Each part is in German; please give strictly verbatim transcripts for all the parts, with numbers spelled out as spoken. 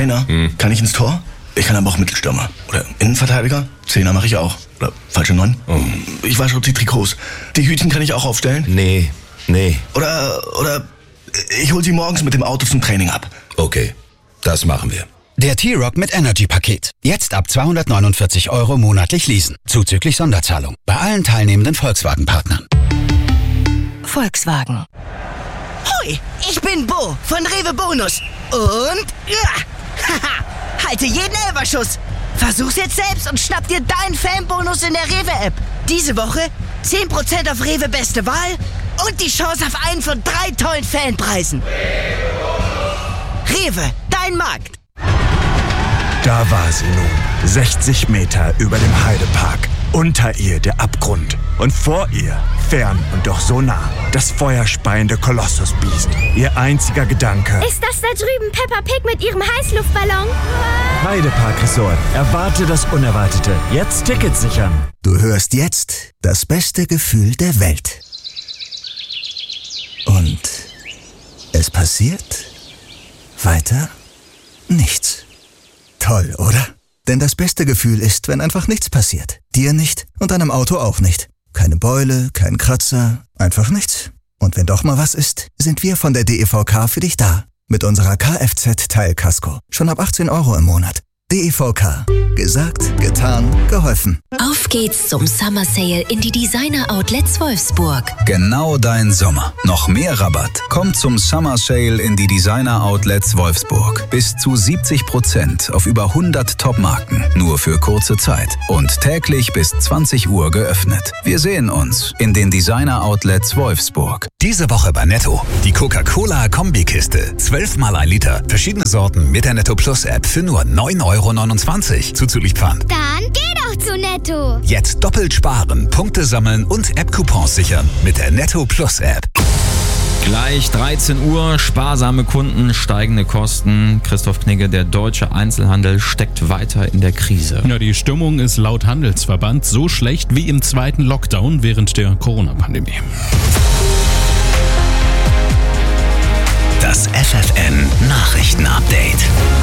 Trainer. Hm. Kann ich ins Tor? Ich kann aber auch Mittelstürmer. Oder Innenverteidiger? Zehner mache ich auch. Oder falsche Neun? Oh. Ich wasche auch die Trikots. Die Hütchen kann ich auch aufstellen? Nee, nee. Oder, oder ich hol sie morgens mit dem Auto zum Training ab. Okay, das machen wir. Der T-Rock mit Energy-Paket. Jetzt ab zweihundertneunundvierzig Euro monatlich leasen. Zuzüglich Sonderzahlung. Bei allen teilnehmenden Volkswagen-Partnern. Volkswagen. Hoi, ich bin Bo von Rewe Bonus. Und... Ja, haha, halte jeden Elferschuss. Versuch's jetzt selbst und schnapp dir deinen Fanbonus in der Rewe-App. Diese Woche zehn Prozent auf Rewe Beste Wahl und die Chance auf einen von drei tollen Fanpreisen. Rewe, dein Markt. Da war sie nun, sechzig Meter über dem Heidepark. Unter ihr der Abgrund und vor ihr, fern und doch so nah, das feuerspeiende Kolossusbiest. Ihr einziger Gedanke: Ist das da drüben Peppa Pig mit ihrem Heißluftballon? Heidepark Resort. Erwarte das Unerwartete. Jetzt Tickets sichern. Du hörst jetzt das beste Gefühl der Welt. Und es passiert weiter nichts. Toll, oder? Denn das beste Gefühl ist, wenn einfach nichts passiert. Dir nicht und deinem Auto auch nicht. Keine Beule, kein Kratzer, einfach nichts. Und wenn doch mal was ist, sind wir von der D E V K für dich da. Mit unserer Kfz-Teilkasko. Schon ab achtzehn Euro im Monat. D E V K. Gesagt, getan, geholfen. Auf geht's zum Summer Sale in die Designer Outlets Wolfsburg. Genau dein Sommer. Noch mehr Rabatt. Kommt zum Summer Sale in die Designer Outlets Wolfsburg. Bis zu siebzig Prozent auf über hundert Top-Marken. Nur für kurze Zeit. Und täglich bis zwanzig Uhr geöffnet. Wir sehen uns in den Designer Outlets Wolfsburg. Diese Woche bei Netto. Die Coca-Cola-Kombikiste. zwölf mal ein Liter. Verschiedene Sorten mit der Netto Plus App für nur neun Euro neunundzwanzig. Zuzüglich Pfand. Dann geh doch zu Netto. Jetzt doppelt sparen, Punkte sammeln und App-Coupons sichern mit der Netto Plus App. Gleich dreizehn Uhr, sparsame Kunden, steigende Kosten. Christoph Knigge, der deutsche Einzelhandel steckt weiter in der Krise. Ja, die Stimmung ist laut Handelsverband so schlecht wie im zweiten Lockdown während der Corona-Pandemie. Das F F N Nachrichten-Update.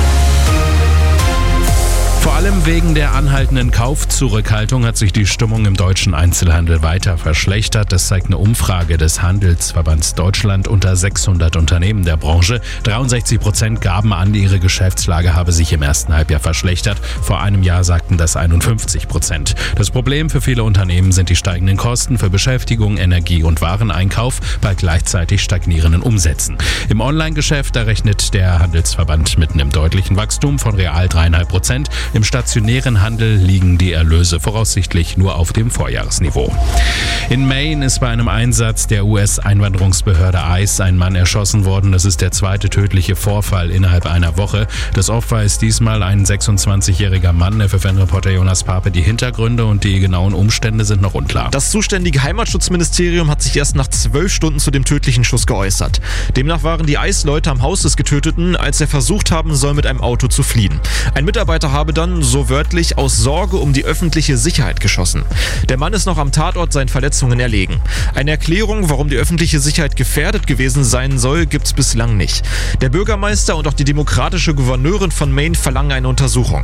Vor allem wegen der anhaltenden Kaufzurückhaltung hat sich die Stimmung im deutschen Einzelhandel weiter verschlechtert. Das zeigt eine Umfrage des Handelsverbands Deutschland unter sechshundert Unternehmen der Branche. dreiundsechzig Prozent gaben an, ihre Geschäftslage habe sich im ersten Halbjahr verschlechtert. Vor einem Jahr sagten das einundfünfzig Prozent. Das Problem für viele Unternehmen sind die steigenden Kosten für Beschäftigung, Energie und Wareneinkauf bei gleichzeitig stagnierenden Umsätzen. Im Online-Geschäft errechnet der Handelsverband mit einem deutlichen Wachstum von real dreieinhalb Prozent. Im stationären Handel liegen die Erlöse voraussichtlich nur auf dem Vorjahresniveau. In Maine ist bei einem Einsatz der U S-Einwanderungsbehörde ICE ein Mann erschossen worden. Das ist der zweite tödliche Vorfall innerhalb einer Woche. Das Opfer ist diesmal ein sechsundzwanzigjähriger Mann. F F N-Reporter Jonas Pape. Die Hintergründe und die genauen Umstände sind noch unklar. Das zuständige Heimatschutzministerium hat sich erst nach zwölf Stunden zu dem tödlichen Schuss geäußert. Demnach waren die ICE-Leute am Haus des Getöteten, als er versucht haben soll, mit einem Auto zu fliehen. Ein Mitarbeiter habe dann, so wörtlich, aus Sorge um die öffentliche Sicherheit geschossen. Der Mann ist noch am Tatort seinen Verletzungen erlegen. Eine Erklärung, warum die öffentliche Sicherheit gefährdet gewesen sein soll, gibt's bislang nicht. Der Bürgermeister und auch die demokratische Gouverneurin von Maine verlangen eine Untersuchung.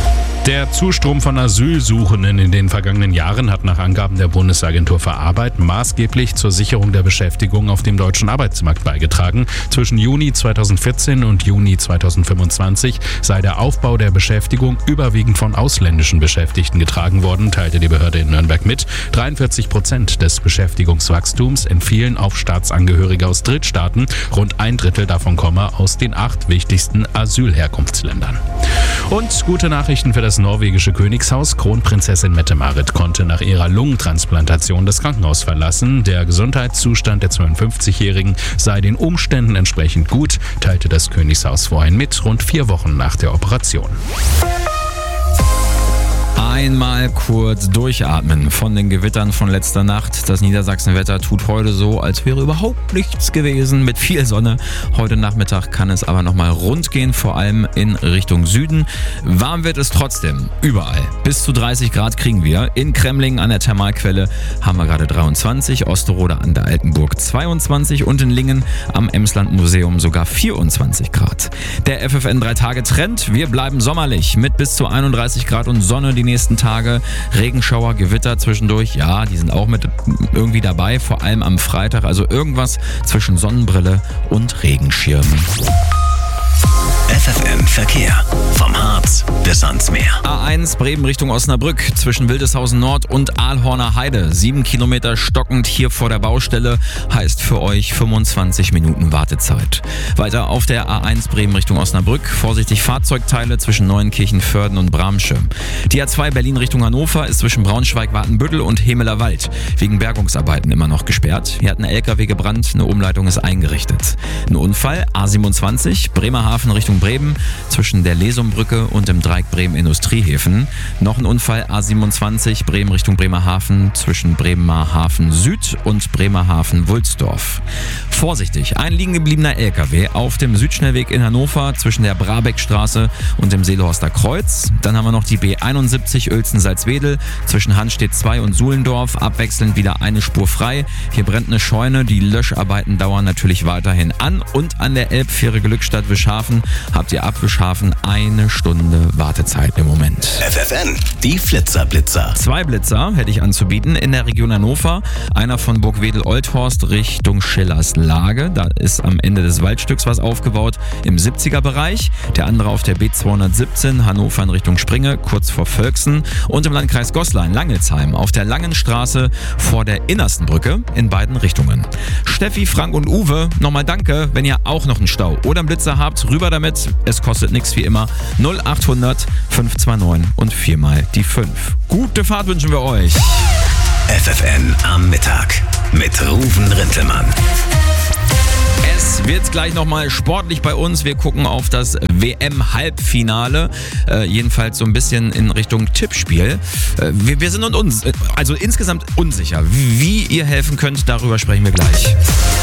Der Zustrom von Asylsuchenden in den vergangenen Jahren hat nach Angaben der Bundesagentur für Arbeit maßgeblich zur Sicherung der Beschäftigung auf dem deutschen Arbeitsmarkt beigetragen. Zwischen Juni zweitausendvierzehn und Juni zweitausendfünfundzwanzig sei der Aufbau der Beschäftigung überwiegend von ausländischen Beschäftigten getragen worden, teilte die Behörde in Nürnberg mit. dreiundvierzig Prozent des Beschäftigungswachstums entfielen auf Staatsangehörige aus Drittstaaten. Rund ein Drittel davon komme aus den acht wichtigsten Asylherkunftsländern. Und gute Nachrichten für das norwegische Königshaus. Kronprinzessin Mette-Marit konnte nach ihrer Lungentransplantation das Krankenhaus verlassen. Der Gesundheitszustand der zweiundfünfzigjährigen sei den Umständen entsprechend gut, teilte das Königshaus vorhin mit, rund vier Wochen nach der Operation. Einmal kurz durchatmen von den Gewittern von letzter Nacht. Das Niedersachsenwetter tut heute so, als wäre überhaupt nichts gewesen mit viel Sonne. Heute Nachmittag kann es aber nochmal rund gehen, vor allem in Richtung Süden. Warm wird es trotzdem, überall. Bis zu dreißig Grad kriegen wir. In Kremlingen an der Thermalquelle haben wir gerade dreiundzwanzig, Osterode an der Altenburg zweiundzwanzig und in Lingen am Emsland-Museum sogar vierundzwanzig Grad. Der F F N drei Tage Trend, wir bleiben sommerlich mit bis zu einunddreißig Grad und Sonne die nächsten Tage. Regenschauer, Gewitter zwischendurch, ja, die sind auch mit irgendwie dabei, vor allem am Freitag. Also irgendwas zwischen Sonnenbrille und Regenschirm. F F M Verkehr. Vom Harz bis ans Meer. A eins Bremen Richtung Osnabrück zwischen Wildeshausen Nord und Aalhorner Heide. Sieben Kilometer stockend hier vor der Baustelle. Heißt für euch fünfundzwanzig Minuten Wartezeit. Weiter auf der A eins Bremen Richtung Osnabrück. Vorsichtig Fahrzeugteile zwischen Neuenkirchen-Förden und Bramsche. Die A zwei Berlin Richtung Hannover ist zwischen Braunschweig-Watenbüttel und Hemeler Wald wegen Bergungsarbeiten immer noch gesperrt. Hier hat ein L K W gebrannt, eine Umleitung ist eingerichtet. Ein Unfall, A siebenundzwanzig, Bremerhaven Richtung Bremen zwischen der Lesumbrücke und dem Dreieck Bremen Industriehäfen. Noch ein Unfall, A siebenundzwanzig, Bremen Richtung Bremerhaven zwischen Bremerhaven Süd und Bremerhaven Wulsdorf. Vorsichtig, ein liegen gebliebener L K W auf dem Südschnellweg in Hannover zwischen der Brabeckstraße und dem Seelhorster Kreuz. Dann haben wir noch die B einundsiebzig Uelzen-Salzwedel zwischen Hanstedt zwei und Suhlendorf. Abwechselnd wieder eine Spur frei. Hier brennt eine Scheune. Die Löscharbeiten dauern natürlich weiterhin an. Und an der Elbfähre Glückstadt-Wischhafen habt ihr ab Wischhafen eine Stunde Wartezeit im Moment. F F N, die Flitzer-Blitzer. Zwei Blitzer hätte ich anzubieten in der Region Hannover. Einer von Burgwedel-Olthorst Richtung Schillers Lage. Da ist am Ende des Waldstücks was aufgebaut im siebziger Bereich. Der andere auf der B zweihundertsiebzehn Hannover in Richtung Springe, kurz vor Völksen. Und im Landkreis Goslar in Langelsheim auf der Langen Straße vor der Innersten Brücke in beiden Richtungen. Steffi, Frank und Uwe, nochmal danke, wenn ihr auch noch einen Stau oder einen Blitzer habt, rüber damit. Es kostet nichts wie immer. null achthundert fünf zwei neun und viermal die fünf. Gute Fahrt wünschen wir euch. F F N am Mittag mit Ruven Rintelmann. Es wird gleich nochmal sportlich bei uns. Wir gucken auf das W M-Halbfinale. Äh, jedenfalls so ein bisschen in Richtung Tippspiel. Äh, wir, wir sind uns, also insgesamt unsicher. Wie ihr helfen könnt, darüber sprechen wir gleich.